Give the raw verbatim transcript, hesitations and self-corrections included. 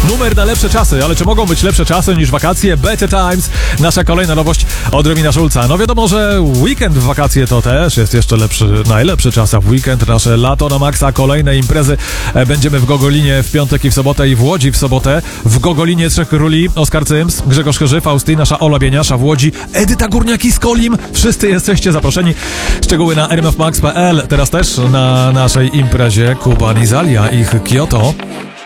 Numer na lepsze czasy, ale czy mogą być lepsze czasy niż wakacje? Better Times, nasza kolejna nowość od Romina Schulza. No wiadomo, że weekend w wakacje to też jest jeszcze lepszy, najlepszy czas, a w weekend nasze lato na maksa, kolejne imprezy. Będziemy w Gogolinie w piątek i w sobotę i w Łodzi w sobotę. W Gogolinie Trzech Króli, Oskar Cyms, Grzegorz Chyży, Faustyna, nasza Ola Bieniasza w Łodzi, Edyta Górniaki z Kolim. Wszyscy jesteście zaproszeni. Szczegóły na r m f max kropka p l. Teraz też na naszej imprezie Kuba Nizalia, ich Kyoto.